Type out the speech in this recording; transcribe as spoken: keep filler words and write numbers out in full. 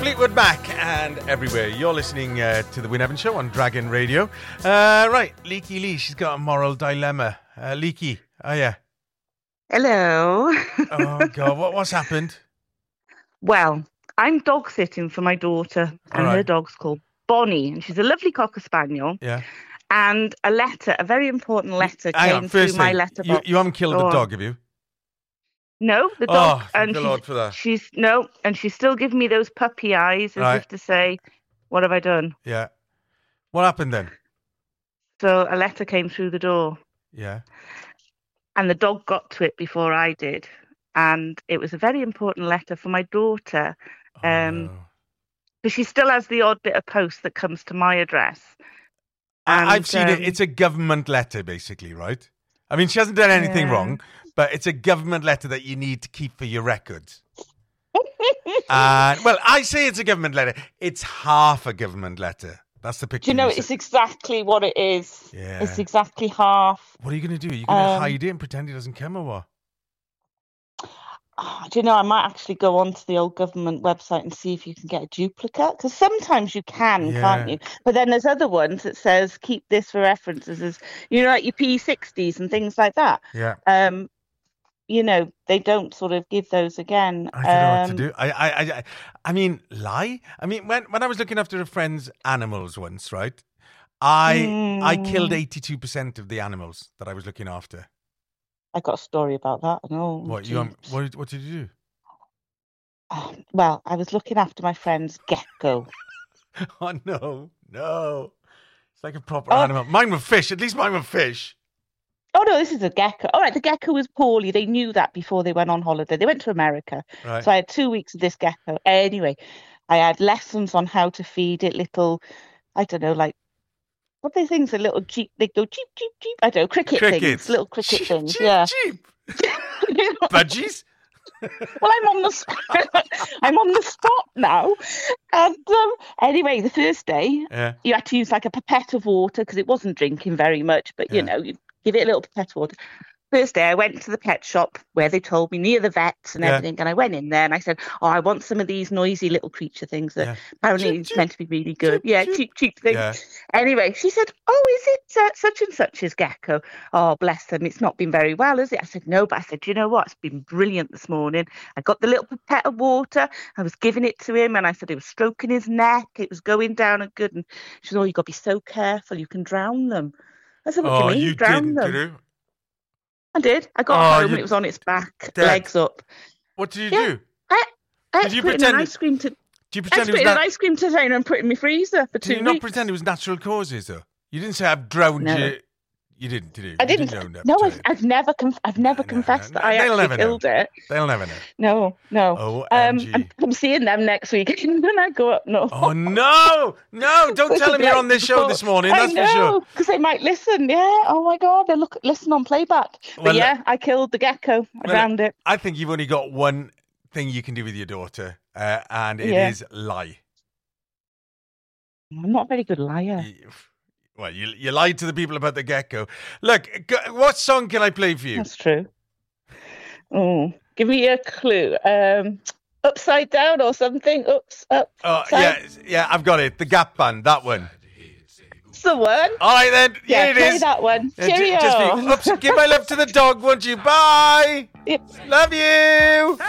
Fleetwood Mac and everywhere. You're listening uh, to the Wyn Evans Show on Dragon Radio. Uh, right, Leaky Lee, she's got a moral dilemma. Uh, Leaky, oh yeah. Hello. Oh, God, what, what's happened? Well, I'm dog sitting for my daughter, and right. her dog's called Bonnie, and she's a lovely Cocker Spaniel. Yeah. And a letter, a very important letter, Hang came on, first through my thing, letterbox. You, you haven't killed Go the on. dog, have you? No, the dog. Oh, thank and the she's, Lord for that. She's no, and she's still giving me those puppy eyes as Right. if to say, "What have I done?" Yeah. What happened then? So a letter came through the door, Yeah. and the dog got to it before I did, and it was a very important letter for my daughter. Oh, Um, no. But she still has the odd bit of post that comes to my address. And, I, I've seen it. um, It's a government letter, basically, right? I mean, she hasn't done anything Yeah. wrong, but it's a government letter that you need to keep for your records. uh, well, I say it's a government letter. It's half a government letter. That's the picture. Do you know, you it's said. exactly what it is. Yeah. It's exactly half. What are you going to do? Are you going to Um, hide it and pretend it doesn't come or what? Oh, do you know, I might actually go onto the old government website and see if you can get a duplicate, because sometimes you can, Yeah. can't you? But then there's other ones that says keep this for references, as you know, like your P sixties and things like that. Yeah. Um, you know, they don't sort of give those again. I don't know what to Um, do. I, I, I, I mean, lie. I mean, when when I was looking after a friend's animals once, right? I I killed Mm. eighty-two percent of the animals that I was looking after. I got a story about that. I know. What you? Um, what, what did you do? Oh, well, I was looking after my friend's gecko. Oh no, no! It's like a proper Oh. animal. Mine were fish. At least mine were fish. Oh no, this is a gecko. All right, the gecko was poorly. They knew that before they went on holiday. They went to America. Right. So I had two weeks of this gecko. Anyway, I had lessons on how to feed it little, I don't know, like, what are they things? A little jeep, they go jeep, jeep, jeep. I don't know, cricket Crickets. things, little cricket Cheep, things. cheep, Yeah. cheep. Budgies. Well, I'm on the s- I'm on the spot now. And um, anyway, the first day, Yeah. you had to use like a pipette of water because it wasn't drinking very much, but you Yeah. know, you give it a little pipette of water. First day, I went to the pet shop where they told me near the vets and Yeah. everything, and I went in there and I said, "Oh, I want some of these noisy little creature things that Yeah. apparently Cheep, it's cheep. meant to be really good." Cheep, yeah, cheep. cheap, cheap things. Yeah. Anyway, she said, "Oh, is it uh, such and such's gecko? Oh, bless them, it's not been very well, has it?" I said, "No," but I said, "You know what? It's been brilliant this morning. I got the little pipette of water. I was giving it to him, and I said it was stroking his neck. It was going down and good." And she said, "Oh, you got to be so careful. You can drown them." I said, "What Oh, do you mean, you drown didn't, them?" did you? I did. I got Oh, home you- and it was on its back, Dad. legs up. What did you Yeah. do? I, I had Did you to put it in pretend- an ice cream to. Do you I pretend had it to was put it in an nat- ice cream container and put it in my freezer for Did two you not weeks. pretend it was natural causes though? You didn't say I've drowned No. you. You didn't, did you? I You didn't. own up No, to I've, it. I've never, conf- I've never No, no, confessed no, that I they'll actually never know. killed it. They'll never know. No, no. O Um, M G. I'm, I'm seeing them next week when I go up north. Oh no, no! Don't Which tell will them be you're like on this show before- this morning. I That's know, for sure. because they might listen. Yeah. Oh my God, they look listen on playback. But Well, yeah, I killed the gecko. I well, drowned it. I think you've only got one thing you can do with your daughter, uh, and it Yeah. is lie. I'm not a very good liar. You- Well, you you lied to the people about the gecko. Look, g- what song can I play for you? That's true. Oh, give me a clue. Um, upside down or something. Oops, up. Oh, side- yeah, yeah, I've got it. The Gap Band, that one. That's the one. All right then, Yeah, here it play is. that one. Yeah, ju- Cheerio. just be- oops, give my love to the dog, won't you? Bye. Yep. Love you.